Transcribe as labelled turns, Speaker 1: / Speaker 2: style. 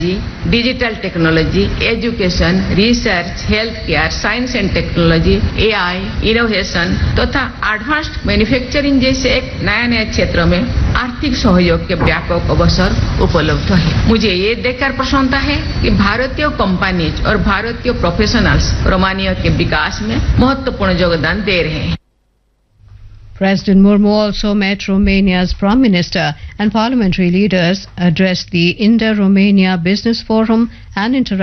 Speaker 1: Digital technology, education, research, health care, science and technology, AI, innovation तथा advanced manufacturing जैसे एक नया क्षेत्र में आर्थिक सहयोग के व्यापक अवसर उपलब्ध है। मुझे ये देखकर प्रसन्नता है कि भारतीय कंपनीज और भारतीय प्रोफेशनल्स रोमानिया के विकास में महत्वपूर्ण योगदान दे रहे हैं।
Speaker 2: President Murmu also met Romania's Prime Minister and parliamentary leaders, addressed the Indo-Romania Business Forum and interacted